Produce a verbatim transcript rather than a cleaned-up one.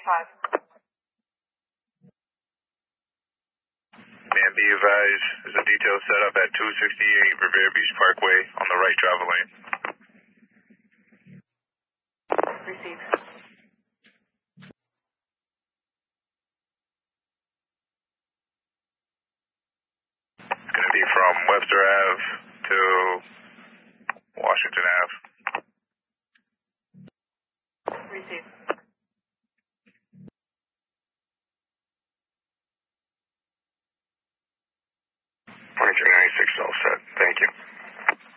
five. Man, be advised, there's a detail set up at two sixty-eight Revere Beach Parkway on the right travel lane. Receive. It's going to be from Webster Ave to Washington Ave. Receive.